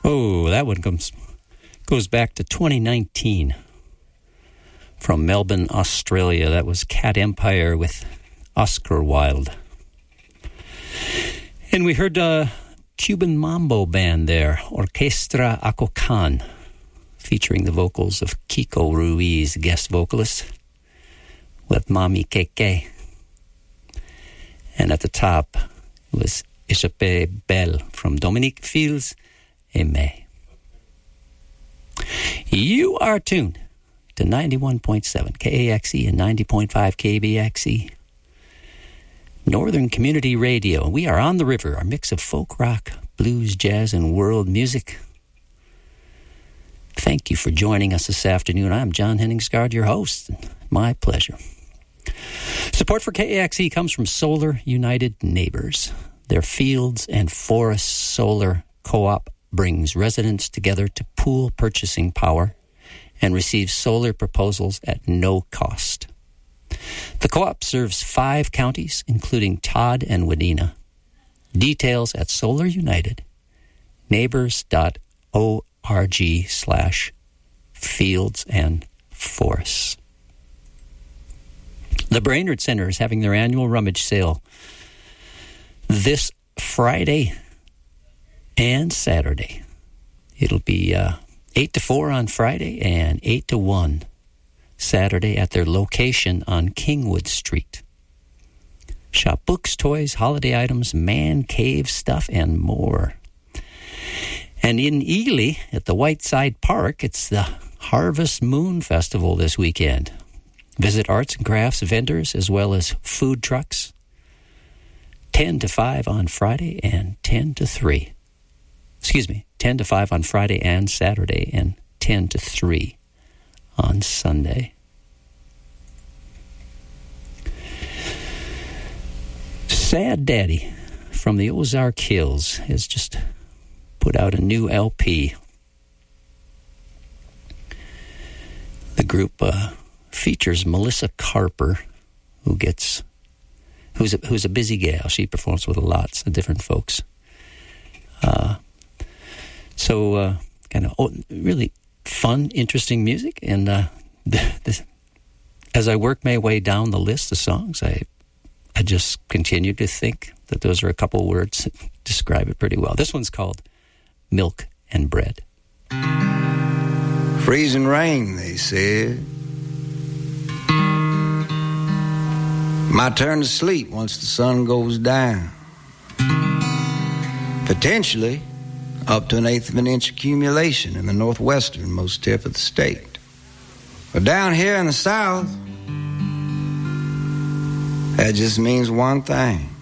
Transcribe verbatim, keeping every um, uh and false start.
Oh, that one comes goes back to twenty nineteen. From Melbourne, Australia. That was Cat Empire with Oscar Wilde. And we heard a Cuban mambo band there, Orquestra Acocan, featuring the vocals of Kiko Ruiz, guest vocalist, with Mami Keke. And at the top was Échappée Belle from Dominique Fils Aimé. You are tuned to ninety-one point seven K A X E and ninety point five K B X E. Northern Community Radio. We are on the river, our mix of folk rock, blues, jazz, and world music. Thank you for joining us this afternoon. I'm John Henningsgaard, your host. My pleasure. Support for K A X E comes from Solar United Neighbors. Their Fields and Forests Solar Co-op brings residents together to pool purchasing power and receive solar proposals at no cost. The co-op serves five counties, including Todd and Wadena. Details at Solar United, neighbors.org slash fields and forests. The Brainerd Center is having their annual rummage sale this Friday and Saturday. It'll be uh, eight to four on Friday and eight to one Saturday at their location on Kingwood Street. Shop books, toys, holiday items, man cave stuff, and more. And in Ely at the Whiteside Park, it's the Harvest Moon Festival this weekend. Visit arts and crafts vendors as well as food trucks. ten to five on Friday and ten to three. Excuse me, ten to five on Friday and Saturday and ten to three on Sunday. Sad Daddy from the Ozark Hills has just put out a new L P. The group uh, features Melissa Carper, who gets who's a, who's a busy gal. She performs with lots of different folks. Uh, so uh, kind of oh, really fun, interesting music. And uh, the, the, as I work my way down the list of songs, I I just continue to think that those are a couple words that describe it pretty well. This one's called Milk and Bread. Freezing rain, they said. My turn to sleep once the sun goes down. Potentially up to an eighth of an inch accumulation in the northwesternmost tip of the state. But down here in the south, that just means one thing.